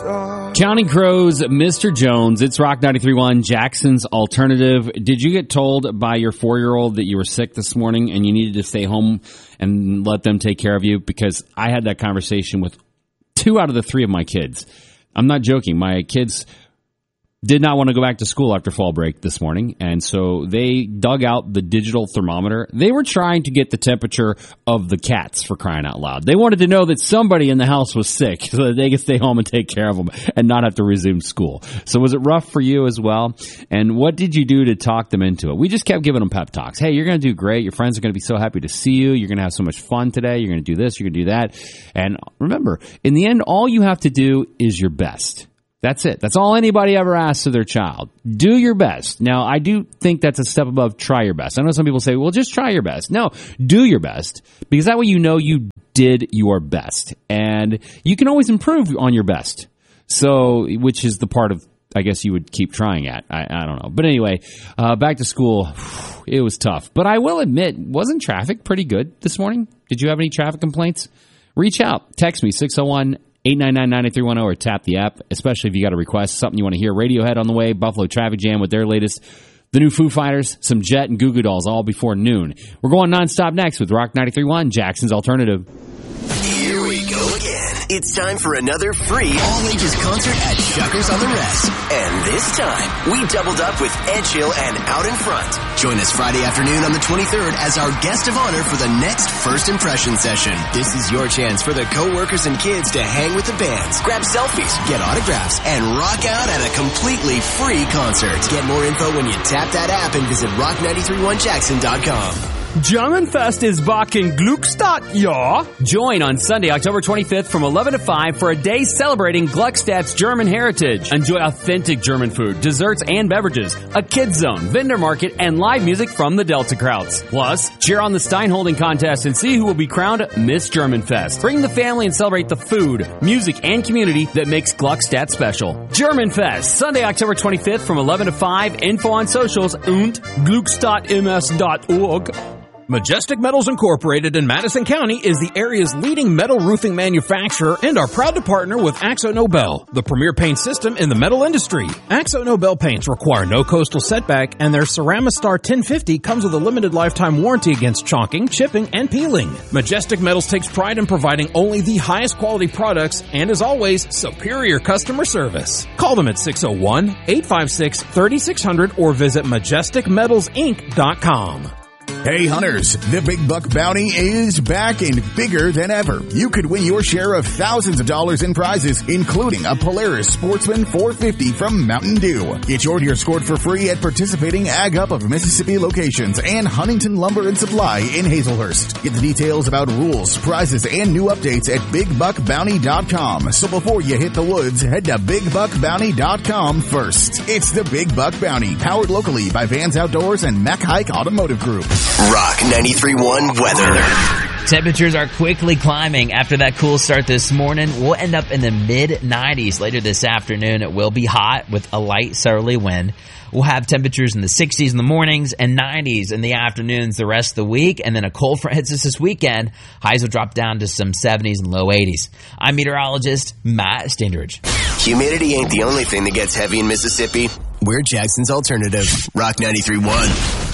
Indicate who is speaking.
Speaker 1: Counting Crows, Mr. Jones. It's Rock 93.1, Jackson's Alternative. Did you get told by your 4-year-old that you were sick this morning and you needed to stay home and let them take care of you? Because I had that conversation with 2 out of the 3 of my kids. I'm not joking. My kids did not want to go back to school after fall break this morning, and so they dug out the digital thermometer. They were trying to get the temperature of the cats, for crying out loud. They wanted to know that somebody in the house was sick so that they could stay home and take care of them and not have to resume school. So was it rough for you as well? And what did you do to talk them into it? We just kept giving them pep talks. Hey, you're going to do great. Your friends are going to be so happy to see you. You're going to have so much fun today. You're going to do this. You're going to do that. And remember, in the end, all you have to do is your best. That's it. That's all anybody ever asks of their child. Do your best. Now, I do think that's a step above try your best. I know some people say, well, just try your best. No, do your best, because that way you know you did your best. And you can always improve on your best. So, which is the part of, I guess, you would keep trying at. I don't know. But anyway, back to school, it was tough. But I will admit, wasn't traffic pretty good this morning? Did you have any traffic complaints? Reach out. Text me, 601-899-9310, or tap the app, especially if you got a request, something you want to hear. Radiohead on the way, Buffalo Traffic Jam with their latest, the new Foo Fighters, some Jet and Goo Goo Dolls, all before noon. We're going nonstop next with Rock 93.1, Jackson's Alternative.
Speaker 2: Here we go again. It's time for another free all-ages concert at Shuckers on the Rest. And this time, we doubled up with Ed Chill and Out in Front. Join us Friday afternoon on the 23rd as our guest of honor for the next First Impression session. This is your chance for the co-workers and kids to hang with the bands, grab selfies, get autographs, and rock out at a completely free concert. Get more info when you tap that app and visit rock931jackson.com.
Speaker 3: Germanfest is back in Gluckstadt, ja.
Speaker 4: Join on Sunday, October 25th from 11 to 5 for a day celebrating Gluckstadt's German heritage. Enjoy authentic German food, desserts, and beverages, a kids zone, vendor market, and live music from the Delta Krauts. Plus, cheer on the Steinholding contest and see who will be crowned Miss Germanfest. Bring the family and celebrate the food, music, and community that makes Gluckstadt special. Germanfest, Sunday, October 25th from 11 to 5. Info on socials und gluckstadtms.org.
Speaker 3: Majestic Metals Incorporated in Madison County is the area's leading metal roofing manufacturer and are proud to partner with Axo Nobel, the premier paint system in the metal industry. Axo Nobel paints require no coastal setback, and their Ceramistar 1050 comes with a limited lifetime warranty against chalking, chipping, and peeling. Majestic Metals takes pride in providing only the highest quality products and, as always, superior customer service. Call them at 601-856-3600 or visit majesticmetalsinc.com.
Speaker 5: Hey hunters, the Big Buck Bounty is back and bigger than ever. You could win your share of thousands of dollars in prizes, including a Polaris Sportsman 450 from Mountain Dew. Get your deer scored for free at participating Ag Up of Mississippi locations and Huntington Lumber and Supply in Hazelhurst. Get the details about rules, prizes, and new updates at BigBuckBounty.com. So before you hit the woods, head to BigBuckBounty.com first. It's the Big Buck Bounty, powered locally by Vans Outdoors and Mack Hike Automotive Group.
Speaker 2: Rock 93.1 weather.
Speaker 6: Temperatures are quickly climbing after that cool start this morning. We'll end up in the mid-90s later this afternoon. It will be hot with a light southerly wind. We'll have temperatures in the 60s in the mornings and 90s in the afternoons the rest of the week. And then a cold front hits us this weekend. Highs will drop down to some 70s and low 80s. I'm meteorologist Matt Standridge.
Speaker 2: Humidity ain't the only thing that gets heavy in Mississippi. We're Jackson's Alternative. Rock 93.1.